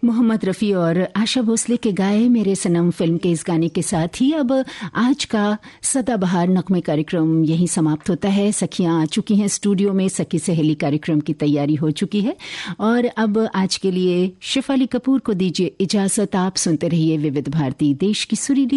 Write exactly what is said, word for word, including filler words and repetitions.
मोहम्मद रफ़ी और आशा भोसले के गाए मेरे सनम फिल्म के इस गाने के साथ ही अब आज का सदाबहार नगमे कार्यक्रम यहीं समाप्त होता है। सखियां आ चुकी हैं स्टूडियो में, सखी सहेली कार्यक्रम की तैयारी हो चुकी है और अब आज के लिए शेफाली कपूर को दीजिए इजाजत। आप सुनते रहिए विविध भारती, देश की सुरीली